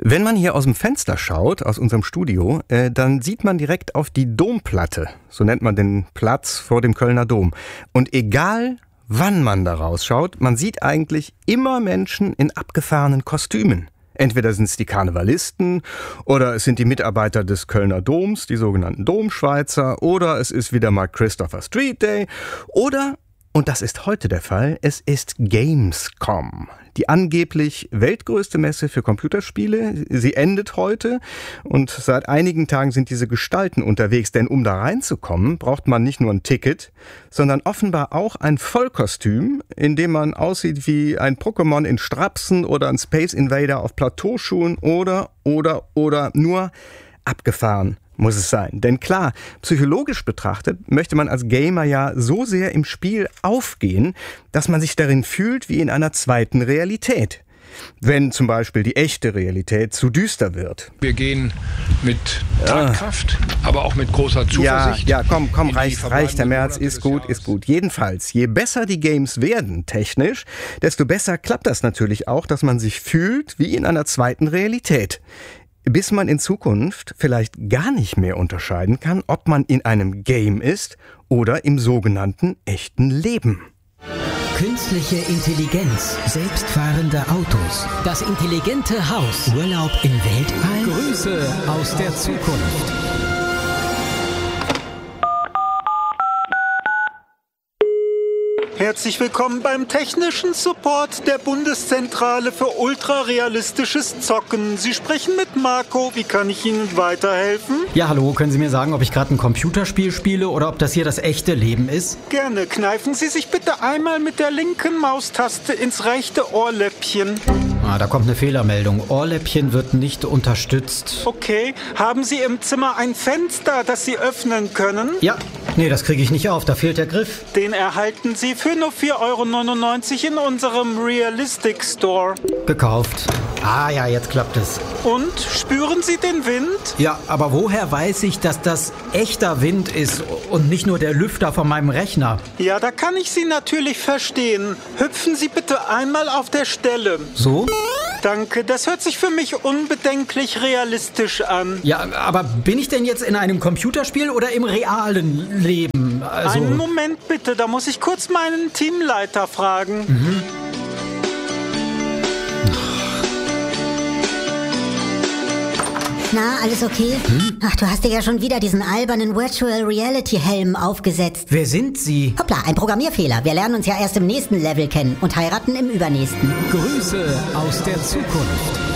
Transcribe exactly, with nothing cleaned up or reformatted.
Wenn man hier aus dem Fenster schaut, aus unserem Studio, äh, dann sieht man direkt auf die Domplatte. So nennt man den Platz vor dem Kölner Dom. Und egal, wann man da rausschaut, man sieht eigentlich immer Menschen in abgefahrenen Kostümen. Entweder sind es die Karnevalisten oder es sind die Mitarbeiter des Kölner Doms, die sogenannten Domschweizer, oder es ist wieder mal Christopher Street Day oder, und das ist heute der Fall, es ist Gamescom. Die angeblich weltgrößte Messe für Computerspiele. Sie endet heute und seit einigen Tagen sind diese Gestalten unterwegs. Denn um da reinzukommen, braucht man nicht nur ein Ticket, sondern offenbar auch ein Vollkostüm, in dem man aussieht wie ein Pokémon in Strapsen oder ein Space Invader auf Plateauschuhen oder, oder, oder nur abgefahren muss es sein. Denn klar, psychologisch betrachtet möchte man als Gamer ja so sehr im Spiel aufgehen, dass man sich darin fühlt wie in einer zweiten Realität. Wenn zum Beispiel die echte Realität zu düster wird. Wir gehen mit Tatkraft, ah. aber auch mit großer Zuversicht. Ja, ja, komm, komm, reicht, reicht, Herr Merz, ist gut, ist gut. Jedenfalls, je besser die Games werden, technisch, desto besser klappt das natürlich auch, dass man sich fühlt wie in einer zweiten Realität. Bis man in Zukunft vielleicht gar nicht mehr unterscheiden kann, ob man in einem Game ist oder im sogenannten echten Leben. Künstliche Intelligenz, selbstfahrende Autos, das intelligente Haus, Urlaub im Weltall, Grüße aus der Zukunft. Herzlich willkommen beim technischen Support der Bundeszentrale für ultrarealistisches Zocken. Sie sprechen mit Marco. Wie kann ich Ihnen weiterhelfen? Ja, hallo. Können Sie mir sagen, ob ich gerade ein Computerspiel spiele oder ob das hier das echte Leben ist? Gerne. Kneifen Sie sich bitte einmal mit der linken Maustaste ins rechte Ohrläppchen. Ah, da kommt eine Fehlermeldung. Ohrläppchen wird nicht unterstützt. Okay. Haben Sie im Zimmer ein Fenster, das Sie öffnen können? Ja. Nee, das kriege ich nicht auf. Da fehlt der Griff. Den erhalten Sie für nur vier Euro neunundneunzig in unserem Realistic Store. Gekauft. Ah ja, jetzt klappt es. Und? Spüren Sie den Wind? Ja, aber woher weiß ich, dass das echter Wind ist und nicht nur der Lüfter von meinem Rechner? Ja, da kann ich Sie natürlich verstehen. Hüpfen Sie bitte einmal auf der Stelle. So? Danke, das hört sich für mich unbedenklich realistisch an. Ja, aber bin ich denn jetzt in einem Computerspiel oder im realen Leben? Also einen Moment bitte, da muss ich kurz meinen Teamleiter fragen. Mhm. Na, alles okay? Hm? Ach, du hast dir ja schon wieder diesen albernen Virtual Reality Helm aufgesetzt. Wer sind Sie? Hoppla, ein Programmierfehler. Wir lernen uns ja erst im nächsten Level kennen und heiraten im übernächsten. Grüße aus der Zukunft.